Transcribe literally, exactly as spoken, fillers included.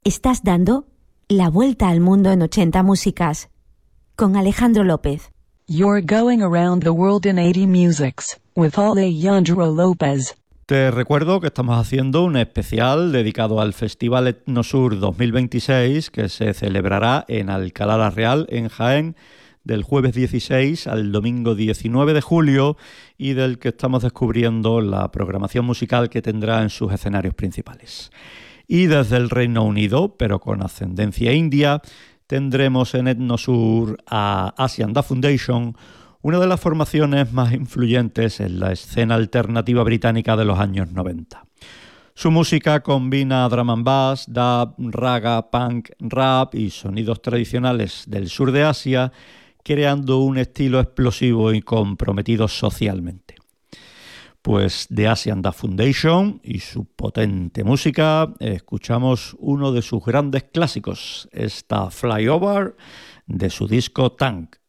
Estás dando la vuelta al mundo en ochenta músicas con Alejandro López. You're going around the world in eighty musics with Alejandro López. Te recuerdo que estamos haciendo un especial dedicado al Festival Etnosur dos mil veintiséis que se celebrará en Alcalá la Real, en Jaén, del jueves dieciséis al domingo diecinueve de julio y del que estamos descubriendo la programación musical que tendrá en sus escenarios principales. Y desde el Reino Unido, pero con ascendencia india, tendremos en Etnosur a Asian Da Foundation, una de las formaciones más influyentes en la escena alternativa británica de los años noventa. Su música combina drum and bass, dub, raga, punk, rap y sonidos tradicionales del sur de Asia, creando un estilo explosivo y comprometido socialmente. Pues de Asian Da Foundation y su potente música escuchamos uno de sus grandes clásicos, esta Flyover de su disco Tank.